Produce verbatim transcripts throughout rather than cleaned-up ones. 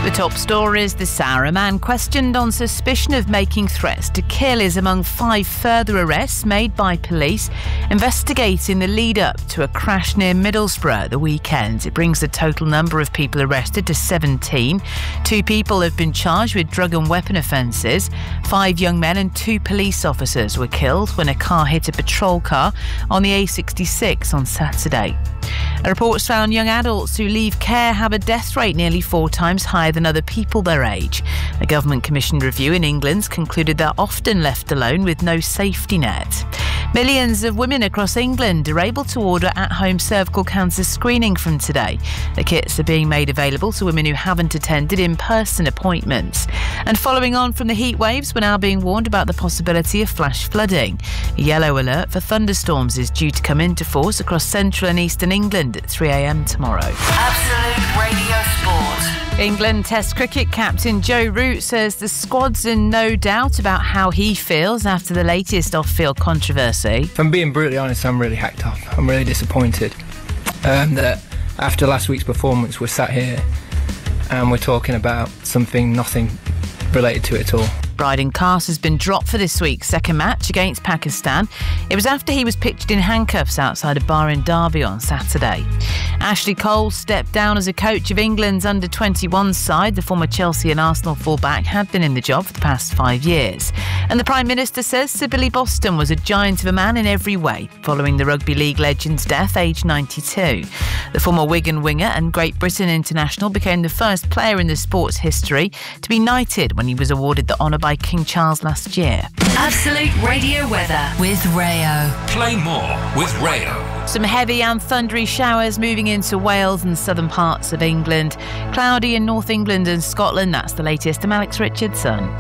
The top stories this hour. A man questioned on suspicion of making threats to kill is among five further arrests made by police investigating the lead-up to a crash near Middlesbrough at the weekend. It brings the total number of people arrested to seventeen. Two people have been charged with drug and weapon offences. Five young men and two police officers were killed when a car hit a patrol car on the A sixty-six on Saturday. A report's found young adults who leave care have a death rate nearly four times higher than other people their age. A government-commissioned review in England's concluded they're often left alone with no safety net. Millions of women across England are able to order at-home cervical cancer screening from today. The kits are being made available to women who haven't attended in-person appointments. And following on from the heat waves, we're now being warned about the possibility of flash flooding. A yellow alert for thunderstorms is due to come into force across central and eastern England at three a.m. tomorrow. Absolute Radio Sport. England Test cricket captain Joe Root says the squad's in no doubt about how he feels after the latest off-field controversy. If I'm being brutally honest, I'm really hacked up. I'm really disappointed um, that after last week's performance we're sat here and we're talking about something nothing related to it at all. Brydon Cast has been dropped for this week's second match against Pakistan. It was after he was pictured in handcuffs outside a bar in Derby on Saturday. Ashley Cole stepped down as a coach of England's under twenty-one side. The former Chelsea and Arsenal fullback had been in the job for the past five years. And the Prime Minister says Sir Billy Boston was a giant of a man in every way, following the rugby league legend's death, aged ninety-two. The former Wigan winger and Great Britain international became the first player in the sport's history to be knighted when he was awarded the honour by King Charles last year. Absolute Radio weather with Rayo. Play more with Rayo. Some heavy and thundery showers moving into Wales and southern parts of England. Cloudy in North England and Scotland. That's the latest. I'm Alex Richardson.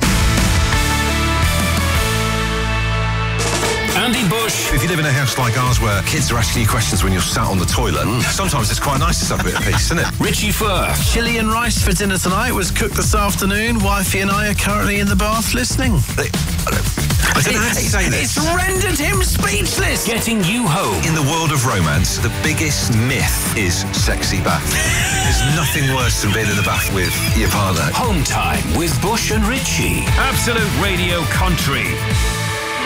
Andy Bush. If you live in a house like ours where kids are asking you questions when you're sat on the toilet, sometimes it's quite nice to have a bit of peace, isn't it? Richie Firth. Chili and rice for dinner tonight was cooked this afternoon. Wifey and I are currently in the bath listening. I don't know how to say this. It's rendered him speechless. Getting you home. In the world of romance, the biggest myth is sexy bath. There's nothing worse than being in the bath with your partner. Home time with Bush and Richie. Absolute Radio Country.